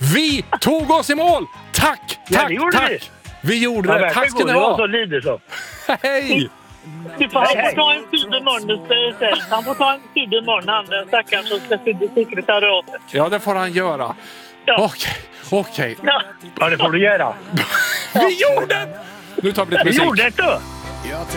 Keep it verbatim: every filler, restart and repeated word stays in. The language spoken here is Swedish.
Vi tog oss i mål! Tack, Ja, tack, det gjorde tack! vi. Vi gjorde Ja, det. Tack ska ni Det var ha. så lite så. Hej! Du får, Hej, han hej. får ta en tid imorgon istället. Han får ta en tid imorgon, han den stackaren som ska sitta i sekretariatet. Ja, det får han göra. Ja. Okej, okej. Ja. Ja, det får du göra. Vi gjorde det! Nu tar vi lite Vi musik. gjorde det!